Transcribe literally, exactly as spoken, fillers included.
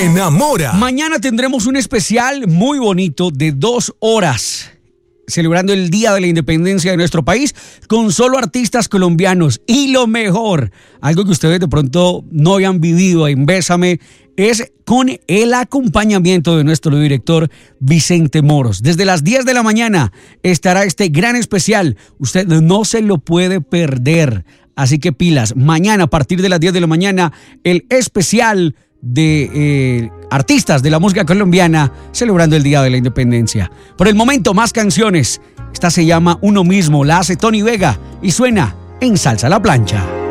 enamora. Mañana tendremos un especial muy bonito de dos horas, celebrando el Día de la Independencia de nuestro país con solo artistas colombianos. Y lo mejor, algo que ustedes de pronto no habían vivido en Bésame, es con el acompañamiento de nuestro director Vicente Moros. Desde las diez de la mañana estará este gran especial. Usted no se lo puede perder. Así que pilas, mañana a partir de las diez de la mañana, el especial de eh, artistas de la música colombiana celebrando el Día de la Independencia. Por el momento, más canciones. Esta se llama Uno Mismo, la hace Tony Vega y suena en Salsa a la Plancha.